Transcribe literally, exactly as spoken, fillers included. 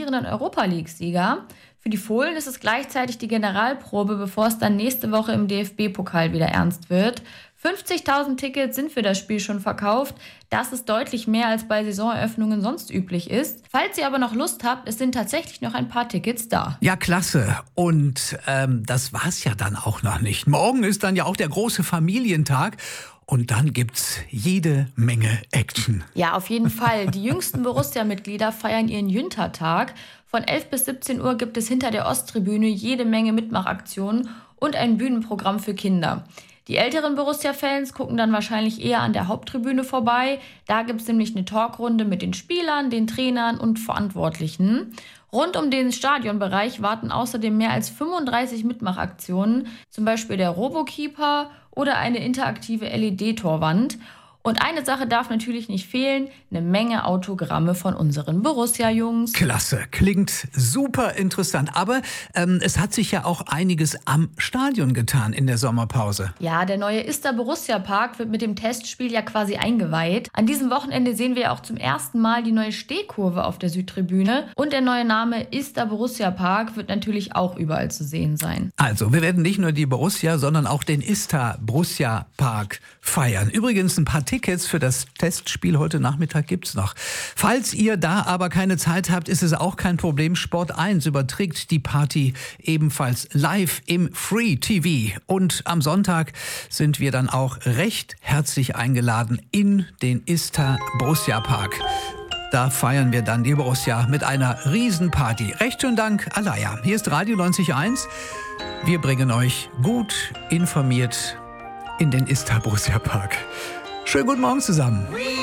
amtierenden Europa-League-Sieger. Für die Fohlen ist es gleichzeitig die Generalprobe, bevor es dann nächste Woche im D F B-Pokal wieder ernst wird. fünfzigtausend Tickets sind für das Spiel schon verkauft. Das ist deutlich mehr, als bei Saisoneröffnungen sonst üblich ist. Falls ihr aber noch Lust habt, es sind tatsächlich noch ein paar Tickets da. Ja, klasse. Und ähm, das war's ja dann auch noch nicht. Morgen ist dann ja auch der große Familientag. Und dann gibt's jede Menge Action. Ja, auf jeden Fall. Die jüngsten Borussia-Mitglieder feiern ihren Jüntertag. Von elf bis siebzehn Uhr gibt es hinter der Osttribüne jede Menge Mitmachaktionen und ein Bühnenprogramm für Kinder. Die älteren Borussia-Fans gucken dann wahrscheinlich eher an der Haupttribüne vorbei. Da gibt es nämlich eine Talkrunde mit den Spielern, den Trainern und Verantwortlichen. Rund um den Stadionbereich warten außerdem mehr als fünfunddreißig Mitmachaktionen, zum Beispiel der Robokeeper oder eine interaktive L E D-Torwand. Und eine Sache darf natürlich nicht fehlen, eine Menge Autogramme von unseren Borussia-Jungs. Klasse, klingt super interessant. Aber ähm, es hat sich ja auch einiges am Stadion getan in der Sommerpause. Ja, der neue Ister Borussia Park wird mit dem Testspiel ja quasi eingeweiht. An diesem Wochenende sehen wir auch zum ersten Mal die neue Stehkurve auf der Südtribüne. Und der neue Name Ister Borussia Park wird natürlich auch überall zu sehen sein. Also, wir werden nicht nur die Borussia, sondern auch den Ister Borussia Park feiern. Übrigens ein paar Tickets für das Testspiel heute Nachmittag gibt's noch. Falls ihr da aber keine Zeit habt, ist es auch kein Problem. Sport eins überträgt die Party ebenfalls live im Free T V. Und am Sonntag sind wir dann auch recht herzlich eingeladen in den Ister Borussia Park. Da feiern wir dann die Borussia mit einer Riesenparty. Recht schönen Dank, Alaya. Hier ist Radio neunzig Komma eins. Wir bringen euch gut informiert in den Ister Borussia Park. Schönen guten Morgen zusammen.